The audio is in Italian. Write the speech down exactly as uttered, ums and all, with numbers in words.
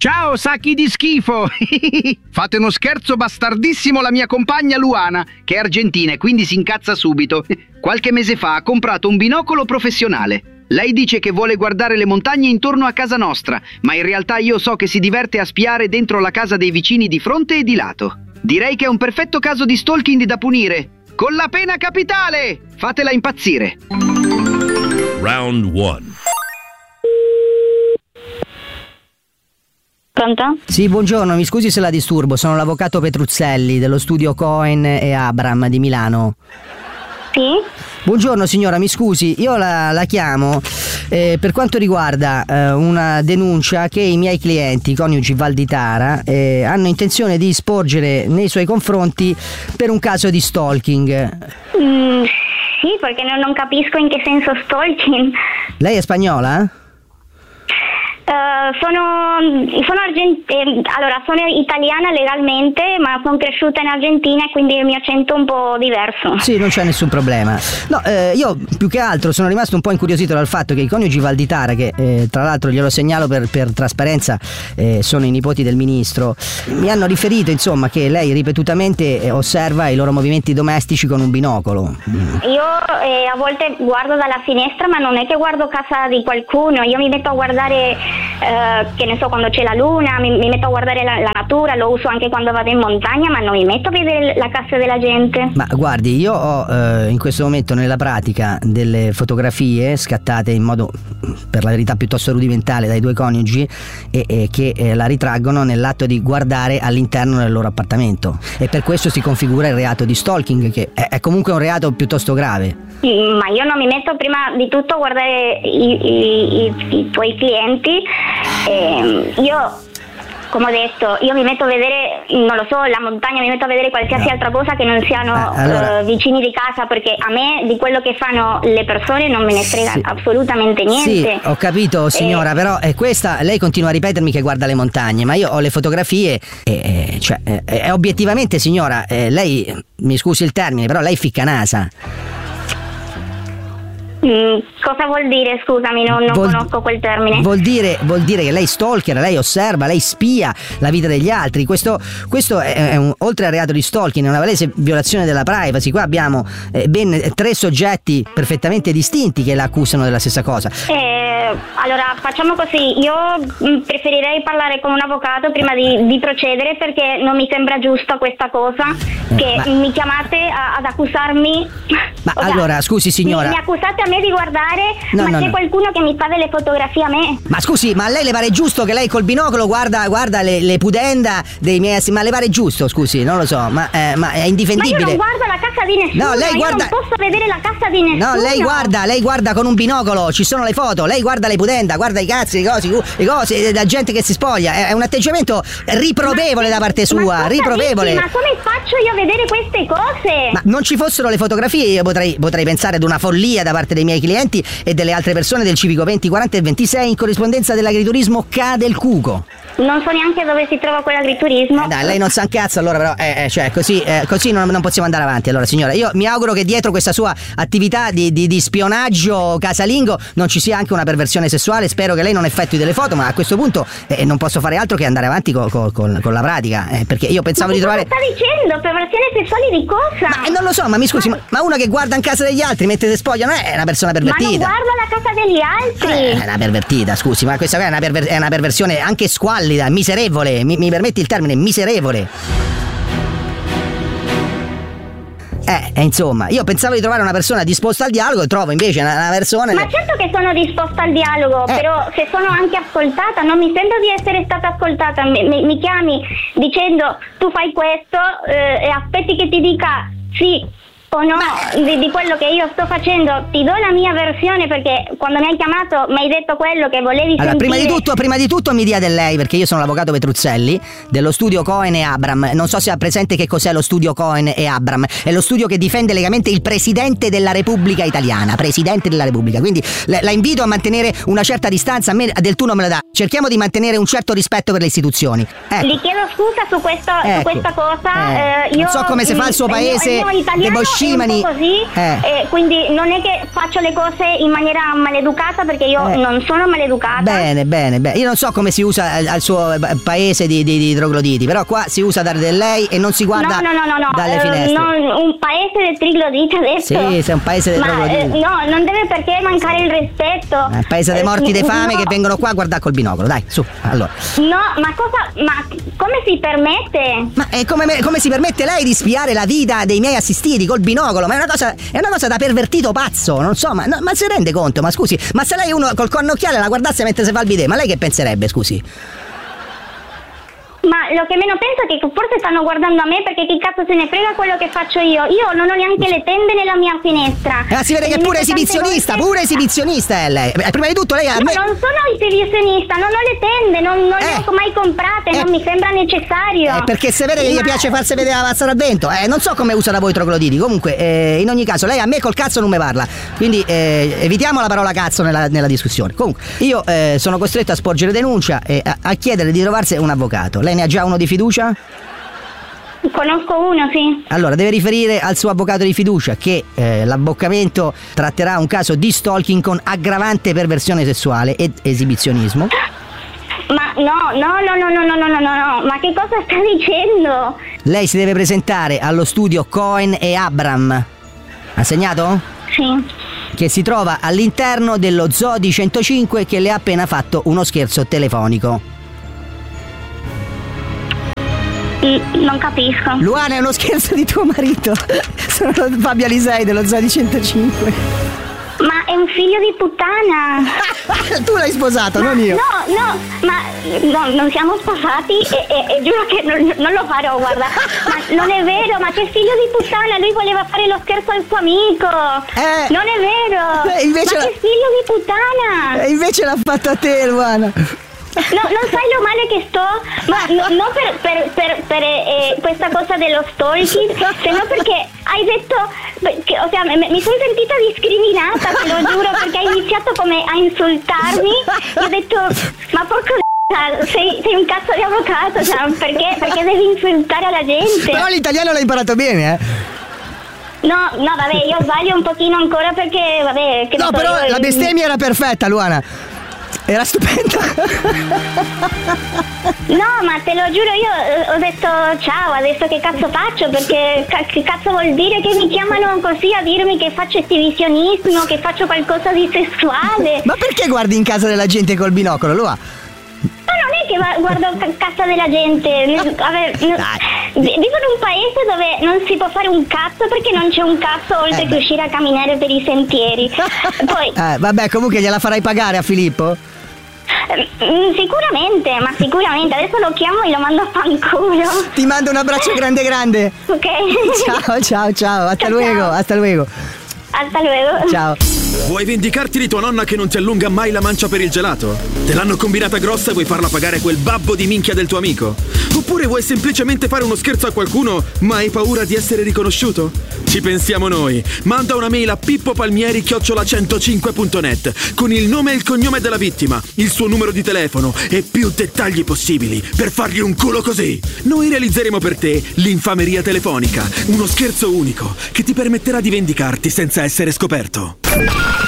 Ciao sacchi di schifo! Fate uno scherzo bastardissimo alla mia compagna Luana, che è argentina e quindi si incazza subito. Qualche mese fa ha comprato un binocolo professionale. Lei dice che vuole guardare le montagne intorno a casa nostra, ma in realtà io so che si diverte a spiare dentro la casa dei vicini di fronte e di lato. Direi che è un perfetto caso di stalking da punire con la pena capitale! Fatela impazzire! Round one. Pronto? Sì, buongiorno, mi scusi se la disturbo, sono l'avvocato Petruzzelli dello studio Cohen e Abram di Milano. Sì? Buongiorno signora, mi scusi, io la, la chiamo eh, per quanto riguarda eh, una denuncia che i miei clienti, i coniugi Valditara, eh, hanno intenzione di sporgere nei suoi confronti per un caso di stalking. Mm, sì, perché non, non capisco in che senso stalking. Lei è spagnola? Uh, sono sono argent- eh, allora sono italiana legalmente, ma sono cresciuta in Argentina e quindi il mio accento è un po' diverso. Sì, non c'è nessun problema. No, eh, io più che altro sono rimasto un po' incuriosito dal fatto che i coniugi Valditara, che eh, tra l'altro glielo segnalo per, per trasparenza, eh, sono i nipoti del ministro, mi hanno riferito insomma che lei ripetutamente osserva i loro movimenti domestici con un binocolo. Io eh, a volte guardo dalla finestra, ma non è che guardo casa di qualcuno, io mi metto a guardare Uh, che ne so, quando c'è la luna, mi, mi metto a guardare la, la natura, lo uso anche quando vado in montagna, ma non mi metto a vedere la casa della gente. Ma guardi, io ho uh, in questo momento nella pratica delle fotografie scattate in modo, per la verità, piuttosto rudimentale dai due coniugi e, e che eh, la ritraggono nell'atto di guardare all'interno del loro appartamento, e per questo si configura il reato di stalking, che è, è comunque un reato piuttosto grave. Ma io non mi metto prima di tutto a guardare i, i, i, i tuoi clienti. Eh, io, come ho detto, io mi metto a vedere, non lo so, la montagna, mi metto a vedere qualsiasi no. altra cosa che non siano ah, allora. uh, vicini di casa, perché a me di quello che fanno le persone non me ne frega sì. assolutamente niente. Sì, ho capito signora, eh. però è questa, lei continua a ripetermi che guarda le montagne, ma io ho le fotografie e, e cioè, e, e, obiettivamente signora, eh, lei, mi scusi il termine, però lei ficca nasa. Mm, cosa vuol dire? Scusami, non, non vuol, conosco quel termine. Vuol dire, vuol dire che lei stalker, lei osserva, lei spia la vita degli altri. Questo, questo è, è un, oltre al reato di stalking, è una palese violazione della privacy. Qua abbiamo eh, ben tre soggetti perfettamente distinti che la accusano della stessa cosa. Eh, allora facciamo così, io preferirei parlare con un avvocato prima di, di procedere, perché non mi sembra giusta questa cosa, eh, che ma... mi chiamate a, ad accusarmi. Ma o allora, scusi signora, mi, mi accusate a me di guardare, no, ma no, c'è no. qualcuno che mi fa delle fotografie a me. Ma scusi, ma a lei le pare giusto che lei col binocolo guarda, guarda le, le pudenda dei miei, ma le pare giusto, scusi, non lo so, ma, eh, ma è indifendibile. Ma io non guardo la casa di nessuno, no, lei io guarda... non posso vedere la casa di nessuno. No, lei guarda, lei guarda con un binocolo, ci sono le foto, lei guarda le pudenda, guarda i cazzi, le cose, le cose, la gente che si spoglia, è un atteggiamento riprovevole ma, da parte sua, ma riprovevole. Dici, ma come faccio io a vedere queste cose? Ma non ci fossero le fotografie, io potrei, potrei pensare ad una follia da parte dei miei clienti e delle altre persone del civico venti, quaranta e ventisei in corrispondenza dell'agriturismo Ca del Cuco. Non so neanche dove si trova quell'agriturismo. Eh dai, lei non sa un cazzo allora, però eh, eh, cioè così, eh, così non, non possiamo andare avanti. Allora signora, io mi auguro che dietro questa sua attività di, di, di spionaggio casalingo non ci sia anche una perversione sessuale. Spero che lei non effettui delle foto, ma a questo punto eh, non posso fare altro che andare avanti co, co, con, con la pratica, eh, perché io pensavo ma di trovare... Ma cosa sta dicendo? Perversione sessuale di cosa? Ma eh, non lo so, ma mi scusi, ma, ma una che guarda in casa degli altri mentre si spoglia non è una persona pervertita. Ma non guarda la casa degli altri. Eh, è una pervertita, scusi, ma questa qua è una, perver- è una perversione anche squallida, miserevole. Mi, mi permetti il termine miserevole? Eh, eh, insomma, io pensavo di trovare una persona disposta al dialogo e trovo invece una, una persona... Ma certo che sono disposta al dialogo, eh. però se sono anche ascoltata, non mi sento di essere stata ascoltata. Mi, mi, mi chiami dicendo tu fai questo eh, e aspetti che ti dica sì o no di, di quello che io sto facendo. Ti do la mia versione, perché quando mi hai chiamato mi hai detto quello che volevi allora, sentire. Prima di tutto, prima di tutto mi dia del lei, perché io sono l'avvocato Petruzzelli dello studio Cohen e Abram. Non so se ha presente che cos'è lo studio Cohen e Abram. È lo studio che difende legamente il Presidente della Repubblica Italiana, Presidente della Repubblica. Quindi la, la invito a mantenere una certa distanza. A me del tu non me la dà. Cerchiamo di mantenere un certo rispetto per le istituzioni. Ecco. Gli chiedo scusa su, questo, ecco. su questa cosa. Eh. Eh, io, non so come si fa il suo paese deboscito Cimani. È un po' così, eh. e quindi non è che faccio le cose in maniera maleducata, perché io Eh. non sono maleducata. Bene, bene, bene. Io non so come si usa al, al suo eh, paese di, di, di trogloditi, però qua si usa dare del lei e non si guarda no, no, no, no, no. dalle eh, finestre. non- un paese dei trigloditi adesso. Sì, sei un paese dei Ma trogloditi. eh, no, non deve perché mancare il rispetto. Eh, paese dei Eh, morti di fame no. che vengono qua a guardare col binocolo, dai, su, allora. No, ma cosa, ma come si permette? Ma è come, me- come si permette lei di spiare la vita dei miei assistiti col binocolo? Ma è una cosa, è una cosa da pervertito pazzo, non so, ma, no, ma si rende conto? Ma scusi, ma se lei uno col connocchiale la guardasse mentre si fa il bidet, ma lei che penserebbe, scusi? Ma lo che meno penso è che forse stanno guardando a me, perché chi cazzo se ne frega quello che faccio io? Io non ho neanche le tende nella mia finestra. Eh, si vede E che è mi pure mette tante esibizionista, volte- pure esibizionista è lei. Eh, Prima di tutto lei a No, me... non sono esibizionista, non ho le tende, non, non Eh. le ho mai comprate, Eh. non mi sembra necessario. Eh, perché se vede che gli Ma- piace farsi vedere la pazza da vento, eh, non so come usa da voi i trogloditi. Comunque, eh, in ogni caso, lei a me col cazzo non mi parla. Quindi eh, evitiamo la parola cazzo nella, nella discussione. Comunque, io eh, sono costretto a sporgere denuncia e a, a chiedere di trovarsi un avvocato. Lei ne ha già uno di fiducia? Conosco uno, sì. Allora, deve riferire al suo avvocato di fiducia che eh, l'avvoccamento tratterà un caso di stalking con aggravante perversione sessuale ed esibizionismo. Ma no, no, no, no, no, no, no, no, no, no, ma che cosa sta dicendo? Lei si deve presentare allo studio Cohen e Abram. Ha segnato? Sì. Che si trova all'interno dello zoo di centocinque che le ha appena fatto uno scherzo telefonico. Mm, non capisco. Luana, è uno scherzo di tuo marito. Sono Fabio Alisei dello zoo di centocinque. Ma è un figlio di puttana. Tu l'hai sposato, Ma non io. No, no, ma no, non siamo sposati e, e- e giuro che non, non lo farò, guarda. Ma non è vero, ma che figlio di puttana, lui voleva fare lo scherzo al suo amico. Eh. Non è vero. Eh, invece ma la- che figlio di puttana. E invece l'ha fatto a te, Luana. No, non sai lo male che sto, ma no, non per, per, per, per eh, questa cosa dello stalking, se no perché hai detto, che, o sea, mi, mi sono sentita discriminata, te lo giuro, perché hai iniziato come a insultarmi e ho detto, ma porco d***a, sei, sei un cazzo di avvocato, cioè, perché, perché devi insultare la gente? Però l'italiano l'ha imparato bene, eh. No, no, vabbè, io sbaglio un pochino ancora perché, vabbè... Che No, so però io, la bestemmia era perfetta, Luana. Era stupenda. No, ma te lo giuro, io eh, ho detto ciao, adesso che cazzo faccio? Perché ca- che cazzo vuol dire che mi chiamano così a dirmi che faccio esibizionismo, che faccio qualcosa di sessuale? Ma perché guardi in casa della gente col binocolo, Luana? Ma non è che va- guardo ca- casa della gente. Vabbè, no- vi- vivo in un paese dove non si può fare un cazzo perché non c'è un cazzo oltre Eh, che uscire a camminare per i sentieri. Poi, Eh, vabbè, comunque gliela farai pagare a Filippo? mm, sicuramente, ma sicuramente. Adesso lo chiamo e lo mando a fanculo. Ti mando un abbraccio grande grande. Ok? Ciao, ciao, ciao. Hasta Ciao, luego, ciao. hasta luego. Hasta luego. Ciao. Vuoi vendicarti di tua nonna che non ti allunga mai la mancia per il gelato? Te l'hanno combinata grossa e vuoi farla pagare quel babbo di minchia del tuo amico? Oppure vuoi semplicemente fare uno scherzo a qualcuno ma hai paura di essere riconosciuto? Ci pensiamo noi. Manda una mail a pippopalmieri chiocciola centocinque punto net con il nome e il cognome della vittima, il suo numero di telefono e più dettagli possibili per fargli un culo così. Noi realizzeremo per te l'infameria telefonica, uno scherzo unico che ti permetterà di vendicarti senza essere scoperto.